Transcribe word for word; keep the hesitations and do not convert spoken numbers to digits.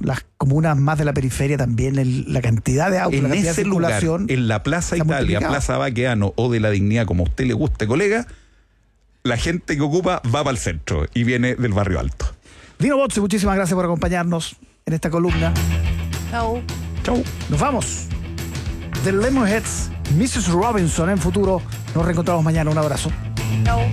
las comunas más de la periferia también, el, la cantidad de autos, en la cantidad ese de circulación. Lugar, en la Plaza Italia, Plaza Baqueano o de la Dignidad, como a usted le guste, colega, la gente que ocupa va para el centro y viene del barrio alto. Dino Bozzi, muchísimas gracias por acompañarnos en esta columna. Chau. Chau. Nos vamos. The Lemonheads, missus Robinson en futuro. Nos reencontramos mañana. Un abrazo. Chau.